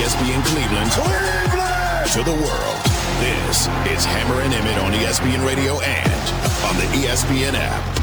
ESPN Cleveland to the world. This is Hammer and Emmett on ESPN Radio and on the ESPN app.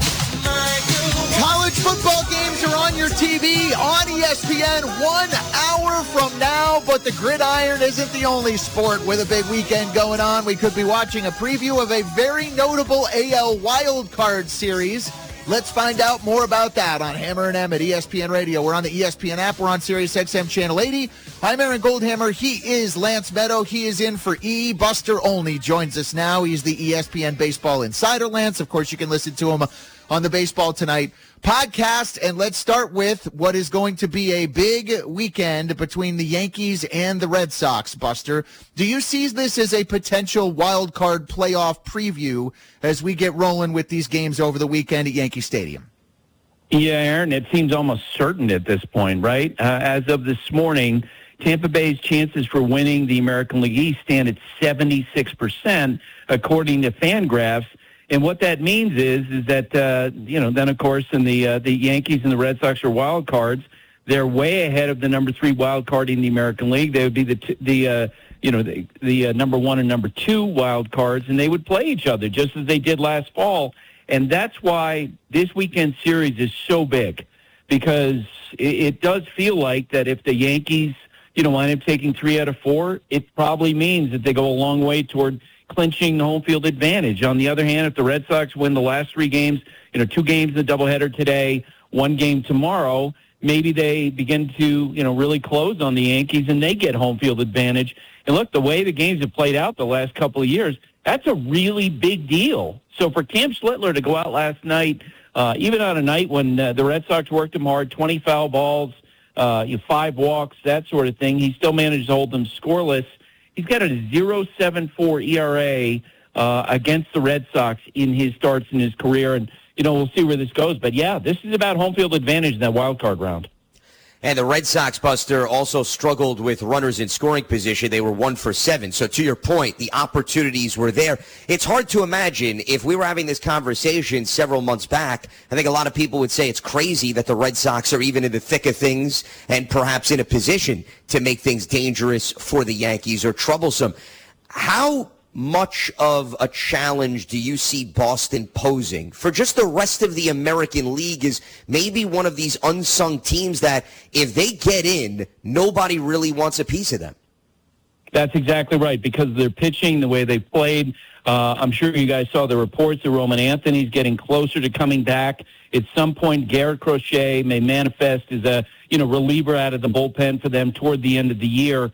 College football games are on your TV on ESPN 1 hour from now, but the gridiron isn't the only sport with a big weekend going on. We could be watching a preview of a very notable AL wildcard series. Let's find out more about that on Hammer and Emmett, ESPN Radio. We're on the ESPN app. We're on Sirius XM Channel 80. I'm Aaron Goldhammer. He is Lance Meadow. He is in for E. Buster Olney joins us now. He's the ESPN Baseball Insider, Lance. Of course, you can listen to him on the Baseball Tonight podcast. And let's start with what is going to be a big weekend between the Yankees and the Red Sox, Buster. Do you see this as a potential wild card playoff preview as we get rolling with these games over the weekend at Yankee Stadium? Yeah, Aaron, it seems almost certain at this point, right? As of this morning, Tampa Bay's chances for winning the American League East stand at 76%, according to Fangraphs. And what that means is that, then, of course, in the Yankees and the Red Sox are wild cards. They're way ahead of the number 3 wild card in the American League. They would be the number 1 and number 2 wild cards, and they would play each other just as they did last fall. And that's why this weekend series is so big, because it does feel like that if the Yankees, wind up taking 3 out of 4, it probably means that they go a long way toward clinching the home field advantage. On the other hand, if the Red Sox win the last 3 games, 2 games in the doubleheader today, 1 game tomorrow, maybe they begin to, really close on the Yankees and they get home field advantage. And look, the way the games have played out the last couple of years, that's a really big deal. So for Cam Schlittler to go out last night, even on a night when the Red Sox worked him hard, 20 foul balls, 5 walks, that sort of thing, he still managed to hold them scoreless. He's got a 0.74 ERA against the Red Sox in his starts in his career, and we'll see where this goes. But yeah, this is about home field advantage in that wild card round. And the Red Sox, Buster, also struggled with runners in scoring position. They were 1 for 7. So to your point, the opportunities were there. It's hard to imagine if we were having this conversation several months back. I think a lot of people would say it's crazy that the Red Sox are even in the thick of things and perhaps in a position to make things dangerous for the Yankees or troublesome. How much of a challenge do you see Boston posing for just the rest of the American League is maybe one of these unsung teams that if they get in, nobody really wants a piece of them? That's exactly right, because of their pitching, the way they played. I'm sure you guys saw the reports that Roman Anthony's getting closer to coming back. At some point, Garrett Crochet may manifest as a reliever out of the bullpen for them toward the end of the year.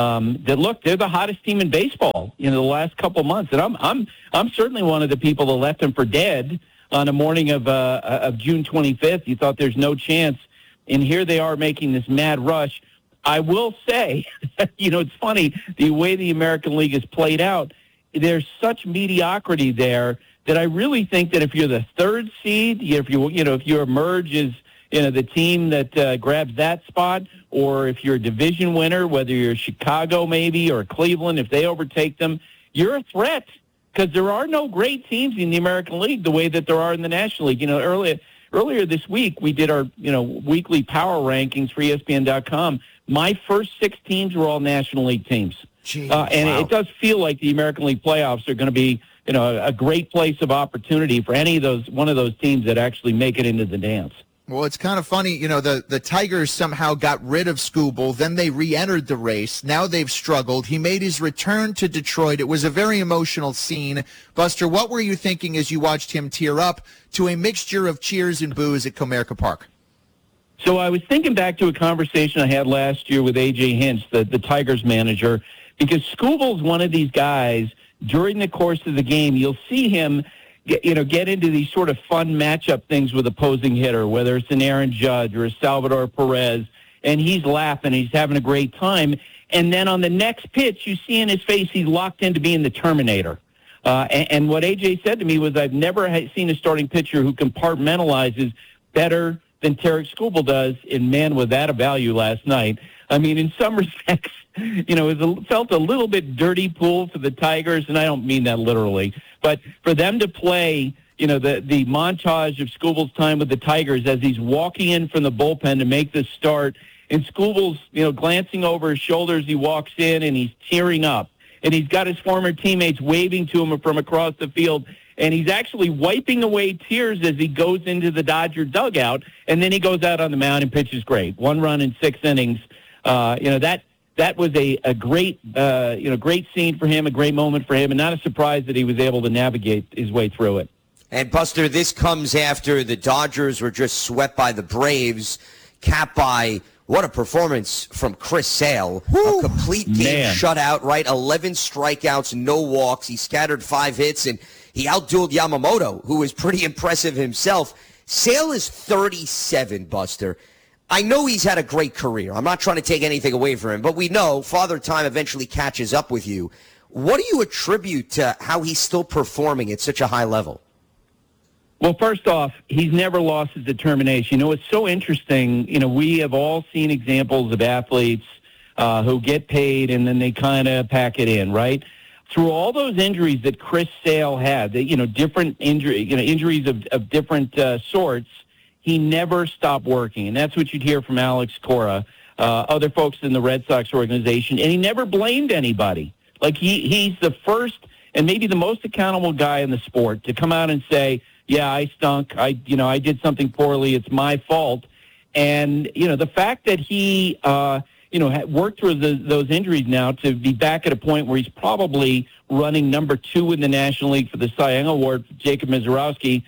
They're the hottest team in baseball the last couple months, and I'm certainly one of the people that left them for dead on the morning of June 25th. You thought there's no chance, and here they are making this mad rush. I will say, it's funny the way the American League is played out. There's such mediocrity there that I really think that if you're the 3rd seed, if you emerge as the team that grabs that spot, or if you're a division winner, whether you're Chicago maybe or Cleveland, if they overtake them, you're a threat, because there are no great teams in the American League the way that there are in the National League. Earlier this week, we did our weekly power rankings for ESPN.com. My first 6 teams were all National League teams. Wow. It does feel like the American League playoffs are going to be a great place of opportunity for one of those teams that actually make it into the dance. Well, it's kind of funny, the Tigers somehow got rid of Skubal, then they re-entered the race. Now they've struggled. He made his return to Detroit. It was a very emotional scene. Buster, what were you thinking as you watched him tear up to a mixture of cheers and boos at Comerica Park? So I was thinking back to a conversation I had last year with A.J. Hinch, the Tigers manager, because Skubal's one of these guys, during the course of the game, you'll see him get into these sort of fun matchup things with opposing hitter, whether it's an Aaron Judge or a Salvador Perez, and he's laughing, he's having a great time. And then on the next pitch, you see in his face, he's locked into being the Terminator. And what AJ said to me was, I've never seen a starting pitcher who compartmentalizes better than Tarik Skubal does, and man, was that a value last night. I mean, in some respects, it felt a little bit dirty pool for the Tigers, and I don't mean that literally, but for them to play, the montage of Skubal's time with the Tigers as he's walking in from the bullpen to make the start, and Skubal's, glancing over his shoulder as he walks in, and he's tearing up. And he's got his former teammates waving to him from across the field, and he's actually wiping away tears as he goes into the Dodger dugout, and then he goes out on the mound and pitches great. 1 run in 6 innings. That was a great, great scene for him, a great moment for him, and not a surprise that he was able to navigate his way through it. And, Buster, this comes after the Dodgers were just swept by the Braves, capped by what a performance from Chris Sale. A complete game shutout, right? 11 strikeouts, no walks. He scattered 5 hits, and he outdueled Yamamoto, who was pretty impressive himself. Sale is 37, Buster. I know he's had a great career. I'm not trying to take anything away from him, but we know Father Time eventually catches up with you. What do you attribute to how he's still performing at such a high level? Well, first off, he's never lost his determination. It's so interesting. We have all seen examples of athletes who get paid and then they kind of pack it in, right? Through all those injuries that Chris Sale had, different injuries of different sorts, he never stopped working. And that's what you'd hear from Alex Cora, other folks in the Red Sox organization. And he never blamed anybody. Like he's the first and maybe the most accountable guy in the sport to come out and say, yeah, I stunk. I did something poorly. It's my fault. And, the fact that he, worked through those injuries now to be back at a point where he's probably running number 2 in the National League for the Cy Young Award, Jacob Misiorowski,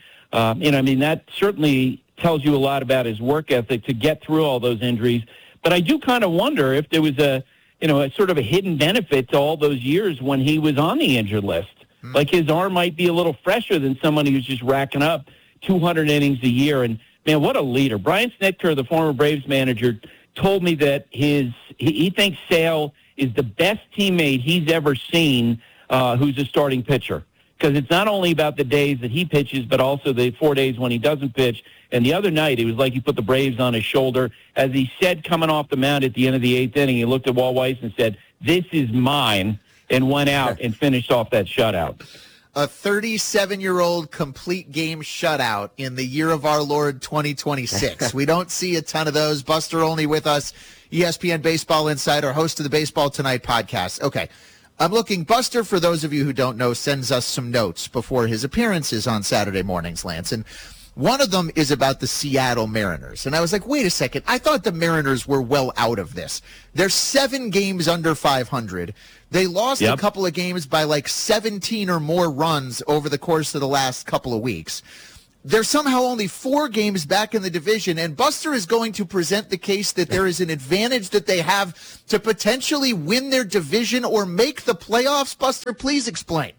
that certainly tells you a lot about his work ethic to get through all those injuries. But I do kind of wonder if there was a sort of a hidden benefit to all those years when he was on the injured list. Like his arm might be a little fresher than somebody who's just racking up 200 innings a year. And, man, what a leader. Brian Snitker, the former Braves manager, told me that he thinks Sale is the best teammate he's ever seen who's a starting pitcher. Because it's not only about the days that he pitches, but also the 4 days when he doesn't pitch. And the other night, it was like he put the Braves on his shoulder. As he said coming off the mound at the end of the 8th inning, he looked at Walt Weiss and said, "This is mine," and went out and finished off that shutout. A 37-year-old complete game shutout in the year of our Lord 2026. We don't see a ton of those. Buster Olney with us, ESPN Baseball Insider, host of the Baseball Tonight podcast. Okay, I'm looking. Buster, for those of you who don't know, sends us some notes before his appearances on Saturday mornings, Lance. And one of them is about the Seattle Mariners. And I was like, wait a second. I thought the Mariners were well out of this. They're 7 games under 500. They lost a couple of games by like 17 or more runs over the course of the last couple of weeks. They're somehow only 4 games back in the division, and Buster is going to present the case that there is an advantage that they have to potentially win their division or make the playoffs. Buster, please explain.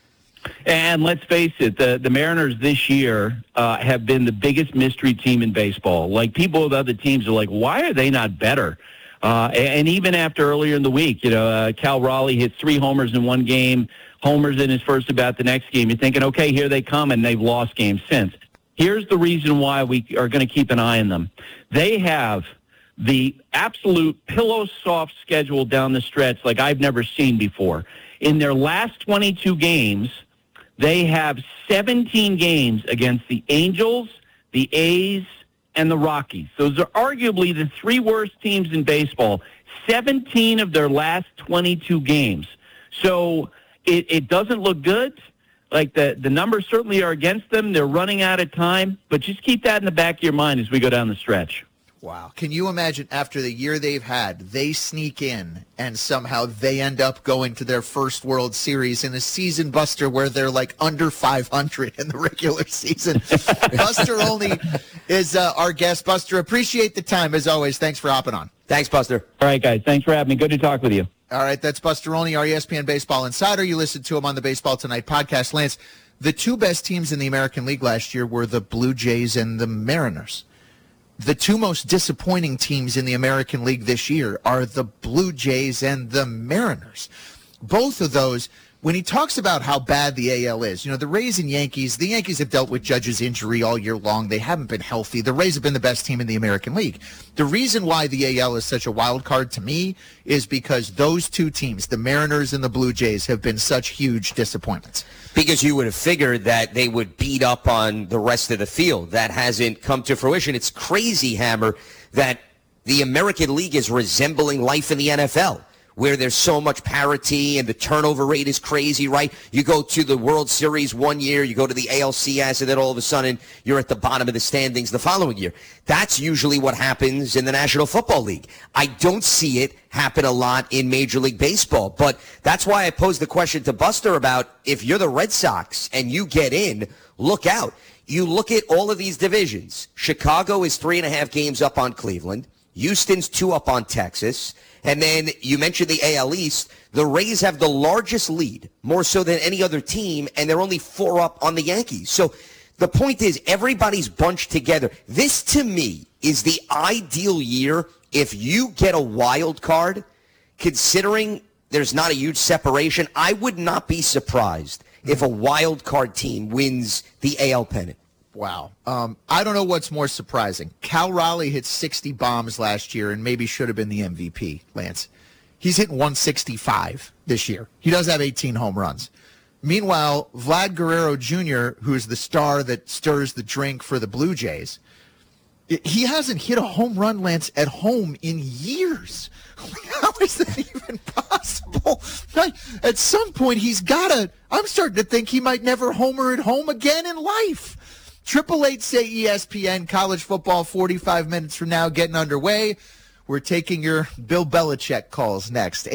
And let's face it, the Mariners this year have been the biggest mystery team in baseball. Like, people with other teams are like, why are they not better? And even after earlier in the week, Cal Raleigh hit 3 homers in one game, homers in his first about the next game. You're thinking, okay, here they come, and they've lost games since. Here's the reason why we are going to keep an eye on them. They have the absolute pillow-soft schedule down the stretch like I've never seen before. In their last 22 games, they have 17 games against the Angels, the A's, and the Rockies. Those are arguably the 3 worst teams in baseball. 17 of their last 22 games. So it doesn't look good. Like, the numbers certainly are against them. They're running out of time. But just keep that in the back of your mind as we go down the stretch. Wow. Can you imagine, after the year they've had, they sneak in and somehow they end up going to their first World Series in a season, Buster, where they're like under 500 in the regular season? Buster Olney is our guest. Buster, appreciate the time as always. Thanks for hopping on. Thanks, Buster. All right, guys. Thanks for having me. Good to talk with you. All right, that's Buster Olney, our ESPN Baseball Insider. You listened to him on the Baseball Tonight podcast. Lance, the 2 best teams in the American League last year were the Blue Jays and the Mariners. The 2 most disappointing teams in the American League this year are the Blue Jays and the Mariners. Both of those, when he talks about how bad the AL is, the Rays and Yankees, the Yankees have dealt with Judge's injury all year long. They haven't been healthy. The Rays have been the best team in the American League. The reason why the AL is such a wild card to me is because those 2 teams, the Mariners and the Blue Jays, have been such huge disappointments. Because you would have figured that they would beat up on the rest of the field. That hasn't come to fruition. It's crazy, Hammer, that the American League is resembling life in the NFL, where there's so much parity and the turnover rate is crazy, right? You go to the World Series one year, you go to the ALCS, and then all of a sudden you're at the bottom of the standings the following year. That's usually what happens in the National Football League. I don't see it happen a lot in Major League Baseball, but that's why I posed the question to Buster about if you're the Red Sox and you get in, look out. You look at all of these divisions. Chicago is 3.5 games up on Cleveland. Houston's 2 up on Texas. And then you mentioned the AL East. The Rays have the largest lead, more so than any other team, and they're only 4 up on the Yankees. So the point is everybody's bunched together. This, to me, is the ideal year if you get a wild card, considering there's not a huge separation. I would not be surprised if a wild card team wins the AL pennant. Wow. I don't know what's more surprising. Cal Raleigh hit 60 bombs last year and maybe should have been the MVP, Lance. He's hitting 165 this year. He does have 18 home runs. Meanwhile, Vlad Guerrero Jr., who is the star that stirs the drink for the Blue Jays, he hasn't hit a home run, Lance, at home in years. How is that even possible? At some point, he's got to. I'm starting to think he might never homer at home again in life. 888-SAY-ESPN, college football 45 minutes from now getting underway. We're taking your Bill Belichick calls next.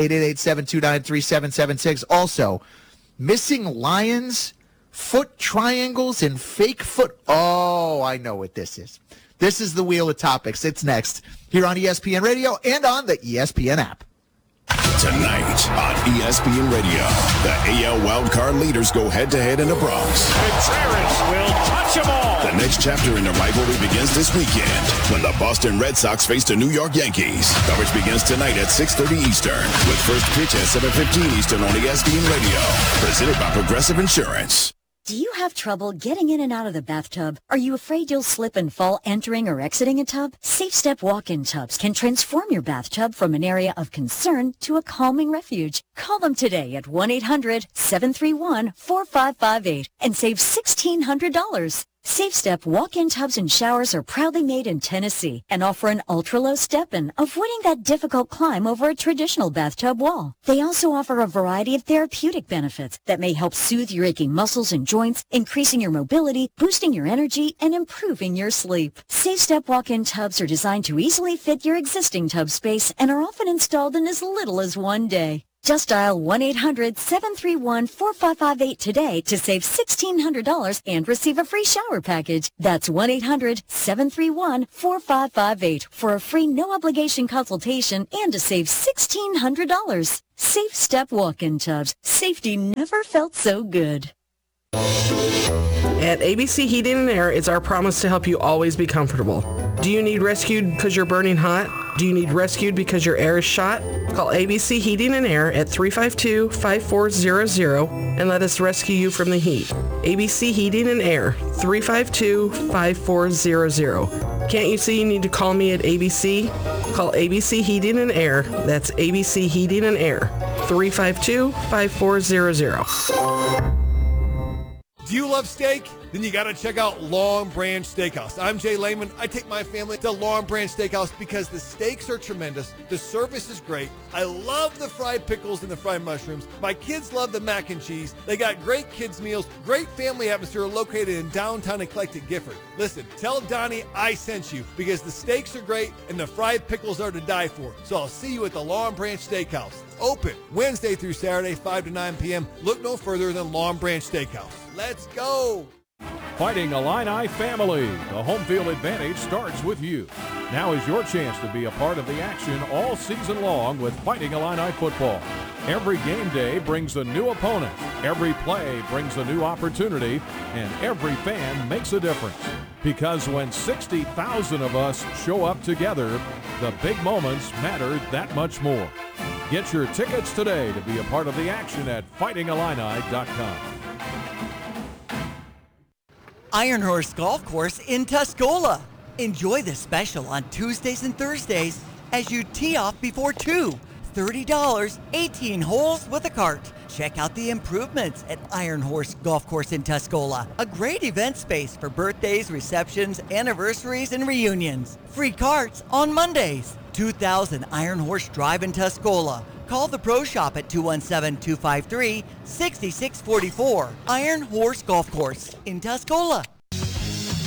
888-729-3776. Also, missing Lions, foot triangles, and fake foot. Oh, I know what this is. This is the Wheel of Topics. It's next here on ESPN Radio and on the ESPN app. Tonight on ESPN Radio, the AL wildcard leaders go head-to-head in the Bronx. Contreras will touch them all. The next chapter in the rivalry begins this weekend when the Boston Red Sox face the New York Yankees. Coverage begins tonight at 6:30 Eastern with first pitch at 7:15 Eastern on ESPN Radio. Presented by Progressive Insurance. Do you have trouble getting in and out of the bathtub? Are you afraid you'll slip and fall entering or exiting a tub? Safe Step walk-in tubs can transform your bathtub from an area of concern to a calming refuge. Call them today at 1-800-731-4558 and save $1,600. Safe Step walk-in tubs and showers are proudly made in Tennessee and offer an ultra-low step-in, avoiding that difficult climb over a traditional bathtub wall. They also offer a variety of therapeutic benefits that may help soothe your aching muscles and joints, increasing your mobility, boosting your energy, and improving your sleep. Safe Step walk-in tubs are designed to easily fit your existing tub space and are often installed in as little as one day. Just dial 1-800-731-4558 today to save $1,600 and receive a free shower package. That's 1-800-731-4558 for a free no-obligation consultation and to save $1,600. Safe Step walk-in tubs. Safety never felt so good. At ABC Heating and Air, it's our promise to help you always be comfortable. Do you need rescued because you're burning hot? Do you need rescued because your air is shot? Call ABC Heating and Air at 352-5400 and let us rescue you from the heat. ABC Heating and Air, 352-5400. Can't you see you need to call me at ABC? Call ABC Heating and Air. That's ABC Heating and Air, 352-5400. Do you love steak? Then you got to check out Long Branch Steakhouse. I'm Jay Lehman. I take my family to Long Branch Steakhouse because the steaks are tremendous. The service is great. I love the fried pickles and the fried mushrooms. My kids love the mac and cheese. They got great kids meals, great family atmosphere located in downtown eclectic Gifford. Listen, tell Donnie I sent you because the steaks are great and the fried pickles are to die for. So I'll see you at the Long Branch Steakhouse. Open Wednesday through Saturday, 5 to 9 p.m. Look no further than Long Branch Steakhouse. Let's go. Fighting Illini family. The home field advantage starts with you. Now is your chance to be a part of the action all season long with Fighting Illini football. Every game day brings a new opponent. Every play brings a new opportunity. And every fan makes a difference. Because when 60,000 of us show up together, the big moments matter that much more. Get your tickets today to be a part of the action at fightingillini.com. Iron Horse Golf Course in Tuscola. Enjoy the special on Tuesdays and Thursdays as you tee off before 2. $30, 18 holes with a cart. check out the improvements at Iron Horse Golf Course in Tuscola. A great event space for birthdays, receptions, anniversaries, and reunions. Free carts on Mondays. 2000 Iron Horse Drive in Tuscola. Call the Pro Shop at 217-253-6644. Iron Horse Golf Course in Tuscola.